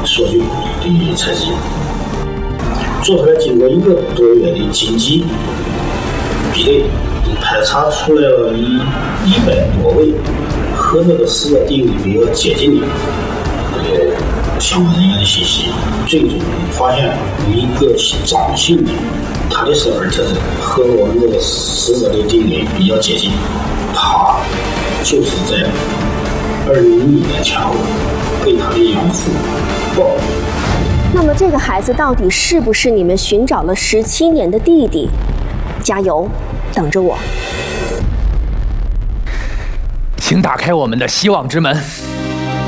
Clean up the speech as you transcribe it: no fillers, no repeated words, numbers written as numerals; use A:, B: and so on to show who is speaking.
A: 数据的采集。做出来经过1个多月的经济比对，排查出来了100多位和这个死者定义比较接近的相关人员的信息，最终发现有一个张姓的，他的身份特征和我们这个死者的定义比较接近，他就是在2001年前后被他的养父抱。
B: 那么这个孩子到底是不是你们寻找了17年的弟弟？加油，等着我。
C: 请打开我们的希望之门。